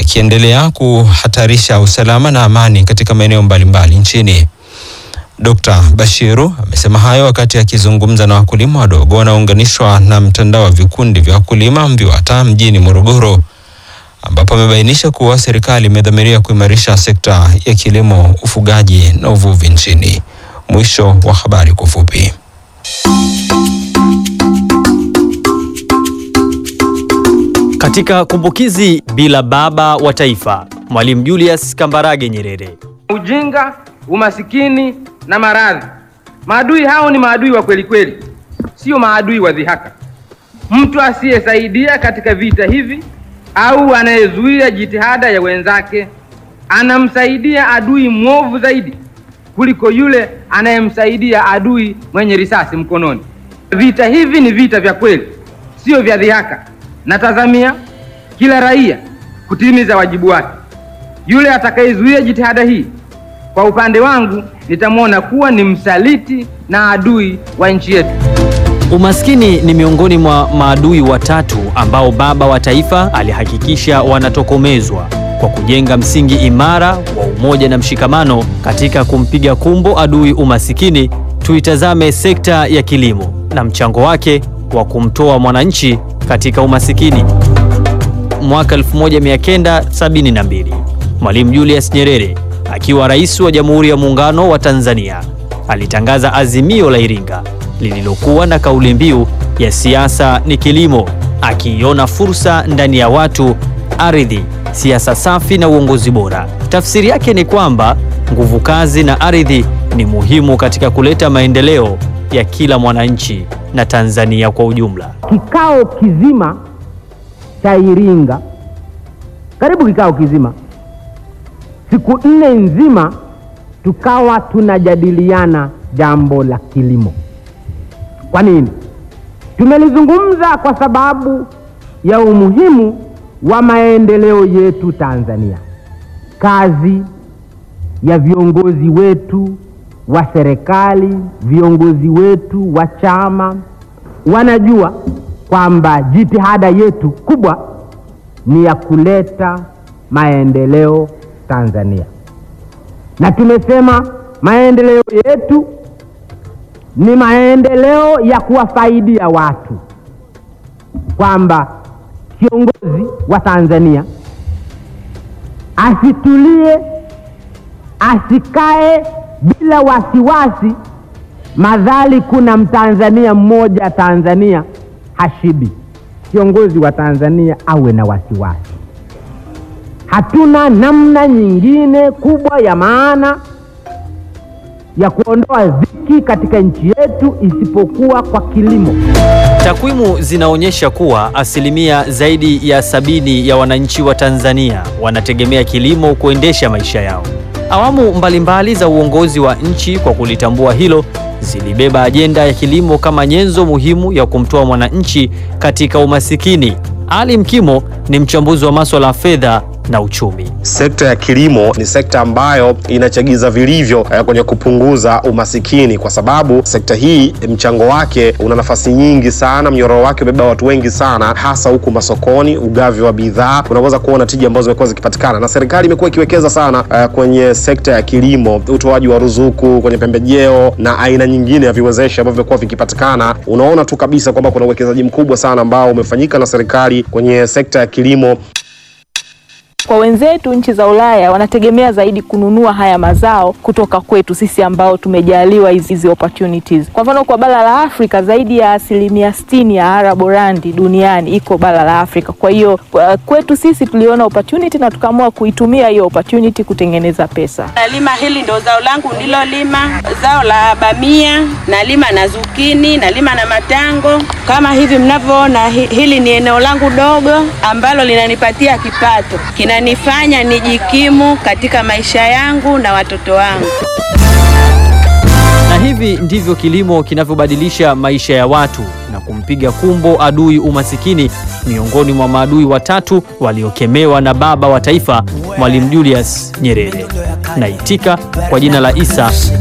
yakiendelea kuhatarisha usalama na amani katika maeneo mbalimbali nchini. Dr. Bashiru amesema hayo wakati akizungumza na wakulima wadogo wanaounganishwa na mtandao wa vikundi vya wakulima MVIWATA mjini Morogoro, ambapo amebainisha kuwa serikali imedhamiria kuimarisha sekta ya kilimo, ufugaji na uvuvi nchini. Mwisho wa habari kwa ufupi. Katika kumbukizi bila baba wa taifa, Mwalimu Julius Kambarage Nyerere. Ujinga, umasikini na maradhi, maadui hao ni maadui wa kweli kweli, sio maadui wa dhihaka. Mtu asiyesaidia katika vita hivi au anayezuia jitihada ya wenzake anamsaidia adui mwovu zaidi kuliko yule anayemsaidia adui mwenye risasi mkononi. Vita hivi ni vita vya kweli, sio vya dhihaka. Natazamia kila raia kutimiza wajibu wake. Yule atakayezuia jitihada hii, kwa upande wangu nitamwona kuwa ni msaliti na adui wa nchi yetu. Umaskini ni miongoni mwa maadui watatu ambao baba wa taifa alihakikisha wanatokomezwa kwa kujenga msingi imara wa umoja na mshikamano. Katika kumpiga kumbo adui umasikini, tuitazame sekta ya kilimo na mchango wake wa kumtoa mwananchi katika umasikini. Mwaka 1972, Mwalimu Julius Nyerere akiwa rais wa Jamhuri ya Muungano wa Tanzania alitangaza Azimio la Iringa lililokuwa na kauli mbiu ya siasa ni kilimo, akiiona fursa ndani ya watu, ardhi, siasa safi na uongozi bora. Tafsiri yake ni kwamba nguvu kazi na ardhi ni muhimu katika kuleta maendeleo ya kila mwananchi na Tanzania kwa ujumla. Kikao kizima cha Iringa, karibu kikao kizima, siku 4 nzima, tukawa tunajadiliana jambo la kilimo. Kwa nini? Tumelizungumza kwa sababu ya umuhimu wa maendeleo yetu Tanzania. Kazi ya viongozi wetu wa serikali, viongozi wetu wa chama, wanajua kwamba jitihada yetu kubwa ni ya kuleta maendeleo Tanzania. Na tumesema maendeleo yetu ni maendeleo ya kuwafaidia watu, kwamba kiongozi wa Tanzania asitulie, asikae bila wasiwasi madhali kuna Mtanzania mmoja Tanzania hashibi. Kiongozi wa Tanzania awe na wasiwasi. Hatuna namna nyingine kubwa ya maana ya kuondoa dhiki katika nchi yetu isipokuwa kwa kilimo. Takwimu zinaonyesha kuwa asilimia zaidi ya 70 ya wananchi wa Tanzania wanategemea kilimo kuendesha maisha yao. Awamu mbalimbali za uongozi wa nchi kwa kulitambua hilo zilibeba ajenda ya kilimo kama nyenzo muhimu ya kumtoa mwananchi katika umasikini. Ali Mkimo ni mchambuzi wa masuala ya fedha na uchumi. Sekta ya kilimo ni sekta ambayo inachagiza vilivyo kwenye kupunguza umasikini, kwa sababu sekta hii mchango wake una nafasi nyingi sana, mnyororo wake umebeba watu wengi sana, hasa huku masokoni, ugavi wa bidhaa. Unaweza kuona tija ambazo zimekuwa zikipatikana, na serikali imekuwa ikiwekeza sana kwenye sekta ya kilimo, utoaji wa ruzuku kwenye pembejeo na aina nyingine ya viwezeshi ambavyo vimekuwa vikipatikana. Unaona tu kabisa kwamba kuna uwekezaji mkubwa sana ambao umefanyika na serikali kwenye sekta ya kilimo. Kwa wenzetu nchi za Ulaya wanategemea zaidi kununua haya mazao kutoka kwetu sisi ambao tumejaliwa hizi opportunities. Kwa mfano kwa bara la Afrika zaidi ya 60% ya araborandi duniani iko bara la Afrika. Kwa hiyo kwetu sisi tuliona opportunity na tukaamua kuitumia hiyo opportunity kutengeneza pesa. Nalima hili ndo zao langu nililolima, zao la bamia, nalima na zukini, nalima na matango. Kama hivi mnavyoona, hili ni eneo langu dogo ambalo linanipatia kipato. Kinanifanya nijikimu katika maisha yangu na watoto wangu. Na hivi ndivyo kilimo kinavyobadilisha maisha ya watu na kumpiga kumbo adui umasikini, miongoni mwa maadui watatu waliokemewa na baba wa taifa Mwalimu Julius Nyerere. Naitika kwa jina la Isa